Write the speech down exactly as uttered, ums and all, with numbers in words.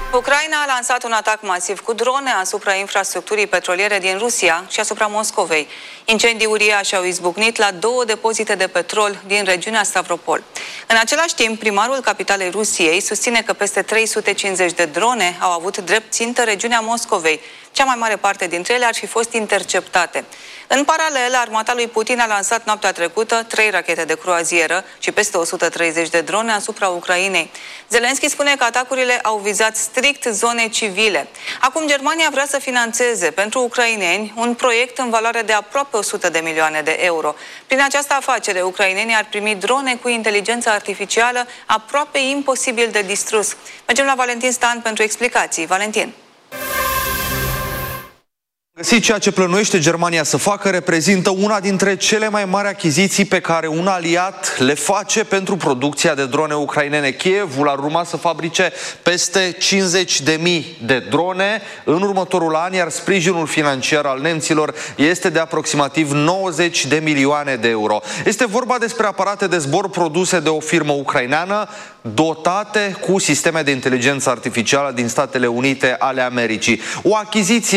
Ucraina a lansat un atac masiv cu drone asupra infrastructurii petroliere din Rusia și asupra Moscovei. Incendii uriașe au izbucnit la două depozite de petrol din regiunea Stavropol. În același timp, primarul capitalei Rusiei susține că peste trei sute cincizeci de drone au avut drept țintă regiunea Moscovei. Cea mai mare parte dintre ele ar fi fost interceptate. În paralel, armata lui Putin a lansat noaptea trecută trei rachete de croazieră și peste o sută treizeci de drone asupra Ucrainei. Zelenski spune că atacurile au vizat strict zone civile. Acum Germania vrea să financeze pentru ucraineni un proiect în valoare de aproape o sută de milioane de euro. Prin această afacere, ucrainenii ar primi drone cu inteligență artificială aproape imposibil de distrus. Mergem la Valentin Stan pentru explicații. Valentin. Găsit ceea ce plănuiește Germania să facă reprezintă una dintre cele mai mari achiziții pe care un aliat le face pentru producția de drone ucrainene. Kievul ar urma să fabrice peste cincizeci de mii de drone în următorul an, iar sprijinul financiar al nemților este de aproximativ nouăzeci de milioane de euro. Este vorba despre aparate de zbor produse de o firmă ucraineană dotate cu sisteme de inteligență artificială din Statele Unite ale Americii. O achiziție